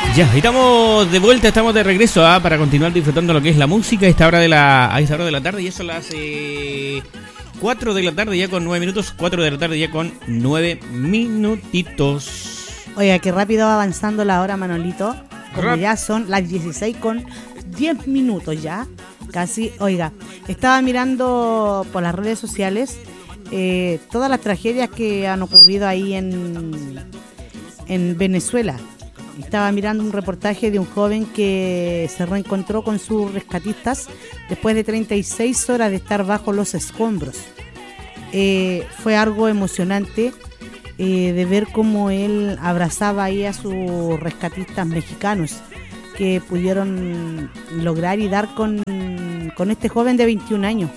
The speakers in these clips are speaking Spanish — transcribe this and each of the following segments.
Ya, estamos de vuelta, estamos de regreso para continuar disfrutando lo que es la música a esta hora de la tarde, y eso las 4 de la tarde ya con 9 minutos, 4 de la tarde ya con 9 minutitos. Oiga, qué rápido va avanzando la hora, Manolito, como ya son las 16 con 10 minutos ya, casi. Oiga, estaba mirando por las redes sociales todas las tragedias que han ocurrido ahí en Venezuela. Estaba mirando un reportaje de un joven que se reencontró con sus rescatistas después de 36 horas de estar bajo los escombros. Fue algo emocionante de ver cómo él abrazaba ahí a sus rescatistas mexicanos que pudieron lograr y dar con este joven de 21 años.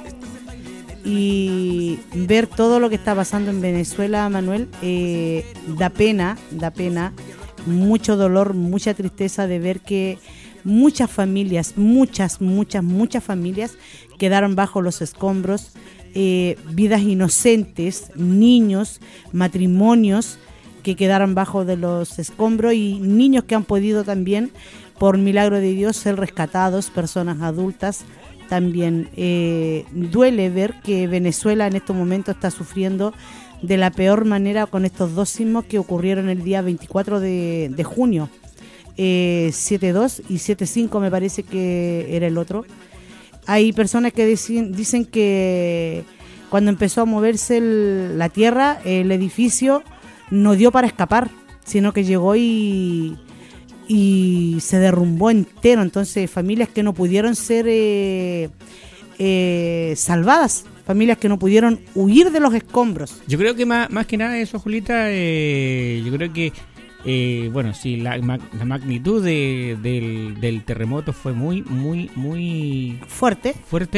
Y ver todo lo que está pasando en Venezuela, Manuel, da pena, mucho dolor, mucha tristeza de ver que muchas familias, muchas familias quedaron bajo los escombros, vidas inocentes, niños, matrimonios que quedaron bajo de los escombros y niños que han podido también, por milagro de Dios, ser rescatados, personas adultas. También duele ver que Venezuela en estos momentos está sufriendo de la peor manera con estos dos sismos que ocurrieron el día 24 de junio, 7.2 y 7.5 me parece que era el otro. Hay personas que dicen que cuando empezó a moverse la tierra, el edificio no dio para escapar, sino que llegó y se derrumbó entero. Entonces familias que no pudieron ser salvadas, familias que no pudieron huir de los escombros. Yo creo que más que nada eso, Julita, yo creo que bueno, sí, la magnitud del terremoto fue muy fuerte.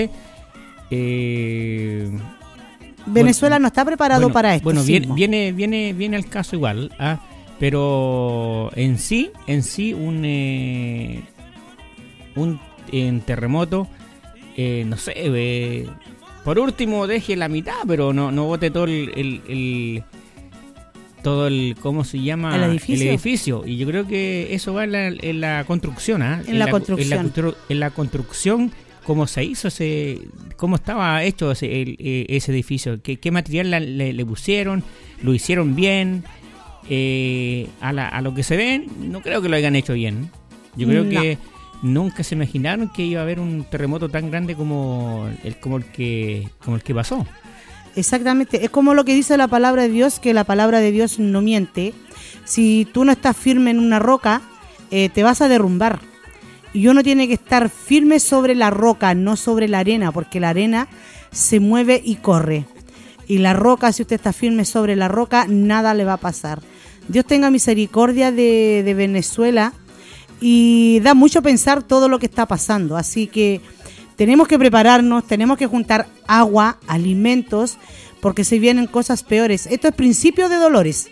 Venezuela no está preparado para esto. Bueno, viene al caso igual, pero en sí un terremoto, no sé, por último deje la mitad, pero no bote todo el ¿cómo se llama? El edificio. Y yo creo que eso va en la construcción, En la construcción, cómo se hizo cómo estaba hecho ese edificio, qué material le pusieron, lo hicieron bien, a lo que se ven, no creo que lo hayan hecho bien. Yo creo que nunca se imaginaron que iba a haber un terremoto tan grande como el que pasó. Exactamente, es como lo que dice la palabra de Dios, que la palabra de Dios no miente. Si tú no estás firme en una roca, te vas a derrumbar. Y uno tiene que estar firme sobre la roca, no sobre la arena, porque la arena se mueve y corre. Y la roca, si usted está firme sobre la roca, nada le va a pasar. Dios tenga misericordia de Venezuela, y da mucho pensar todo lo que está pasando. Así que tenemos que prepararnos, tenemos que juntar agua, alimentos, porque se vienen cosas peores. Esto es principio de dolores,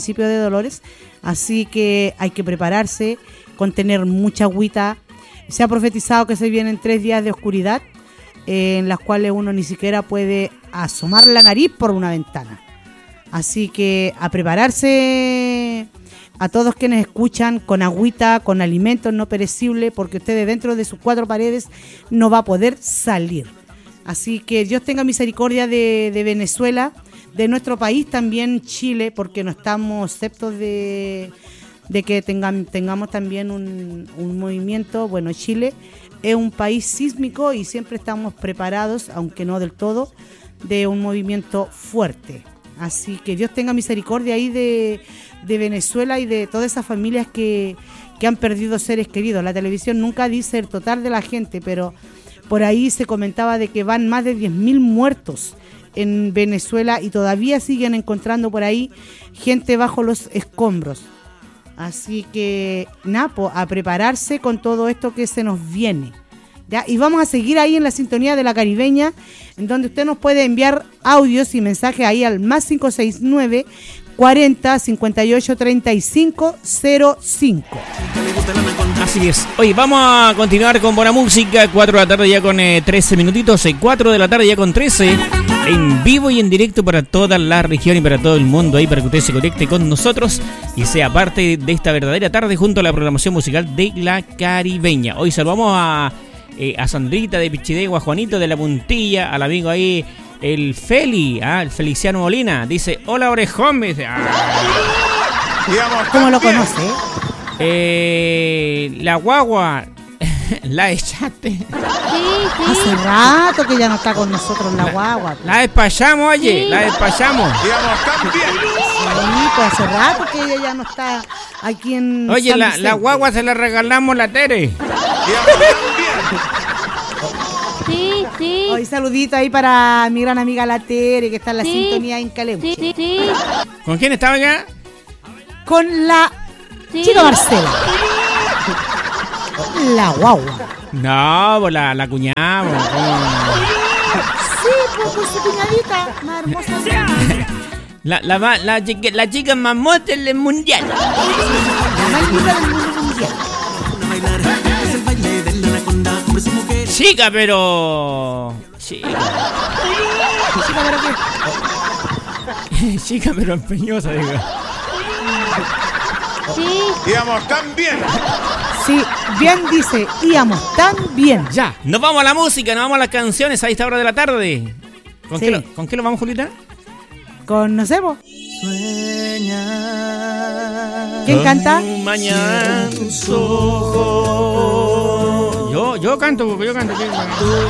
así que hay que prepararse con tener mucha agüita. Se ha profetizado que se vienen 3 días de oscuridad, en las cuales uno ni siquiera puede asomar la nariz por una ventana. Así que a prepararse, a todos quienes escuchan, con agüita, con alimentos no perecibles, porque usted dentro de sus 4 paredes no va a poder salir. Así que Dios tenga misericordia de Venezuela, de nuestro país también, Chile, porque no estamos exceptos de que tengamos también un movimiento. Bueno, Chile es un país sísmico y siempre estamos preparados, aunque no del todo, de un movimiento fuerte. Así que Dios tenga misericordia ahí de Venezuela y de todas esas familias que han perdido seres queridos. La televisión nunca dice el total de la gente, pero por ahí se comentaba de que van más de 10.000 muertos en Venezuela y todavía siguen encontrando por ahí gente bajo los escombros. Así que, Napo, a prepararse con todo esto que se nos viene. ¿Ya? Y vamos a seguir ahí en la sintonía de La Caribeña, en donde usted nos puede enviar audios y mensajes ahí al más 569 40 58 35 05. Así es. Oye, vamos a continuar con buena música. 4 de la tarde ya con 13 minutitos. 4 de la tarde ya con 13. En vivo y en directo para toda la región y para todo el mundo. Ahí para que usted se conecte con nosotros y sea parte de esta verdadera tarde junto a la programación musical de La Caribeña. Hoy saludamos a Sandrita de Pichidegua, a Juanito de La Puntilla, al amigo ahí, el Feli, el Feliciano Molina. Dice, hola orejón. Me dice, ¿cómo lo conoce? La guagua, la echaste. Hace rato que ya no está con nosotros la guagua. La despachamos, oye, la despachamos. Sí, pues hace rato que ella ya no está aquí en Oye, San la Vicente. guagua se la regalamos la Tere. Sí. Hoy saludito ahí para mi gran amiga la Tere, que está en la sintonía en Caleuche. ¿Con quién estaba ya? Con la chica Marcela. La guagua. No, pues la cuñada. Sí, pues con su cuñadita más hermosa. La chica más mota del mundial. La más linda del mundo mundial. Chica, pero... Chica. Chica, pero qué. Chica, pero empeñosa, digo. Íbamos tan bien. Sí, bien dice, íbamos tan bien. Ya, nos vamos a la música, nos vamos a las canciones a esta hora de la tarde. ¿Con qué lo vamos, Julita? Con, no sé, vos. Sueña. ¿Quién canta? Mañana tus ojos. Yo canto, porque yo canto.